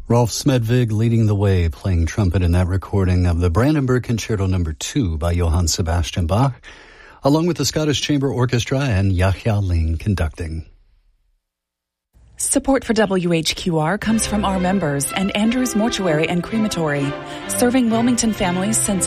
Rolf Smedvig leading the way, playing trumpet in that recording of the Brandenburg Concerto No. 2 by Johann Sebastian Bach, along with the Scottish Chamber Orchestra and Yahya Ling conducting. Support for WHQR comes from our members and Andrews Mortuary and Crematory, serving Wilmington families since